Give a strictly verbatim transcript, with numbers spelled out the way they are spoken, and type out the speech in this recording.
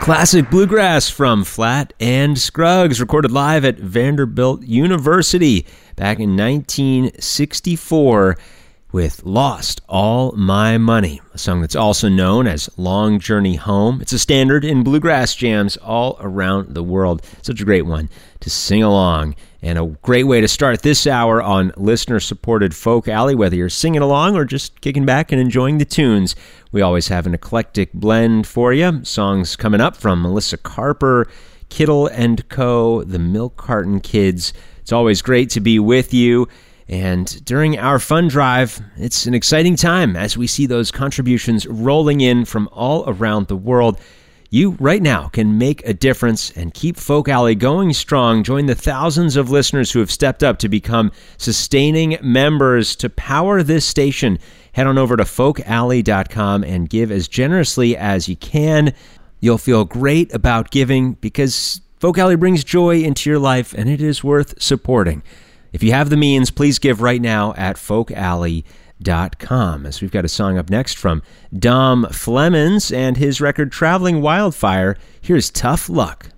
Classic bluegrass from Flatt and Scruggs, recorded live at Vanderbilt University back in nineteen sixty-four with Lost All My Money, a song that's also known as Long Journey Home. It's a standard in bluegrass jams all around the world. Such a great one to sing along, and a great way to start this hour on listener-supported Folk Alley, whether you're singing along or just kicking back and enjoying the tunes. We always have an eclectic blend for you. Songs coming up from Melissa Carper, Kittle and Co., the Milk Carton Kids. It's always great to be with you. And during our fun drive, it's an exciting time as we see those contributions rolling in from all around the world. You, right now, can make a difference and keep Folk Alley going strong. Join the thousands of listeners who have stepped up to become sustaining members to power this station. Head on over to folk alley dot com and give as generously as you can. You'll feel great about giving because Folk Alley brings joy into your life, and it is worth supporting. If you have the means, please give right now at folk alley dot com. As we've got a song up next from Dom Flemons and his record Traveling Wildfire. Here's Tough Luck.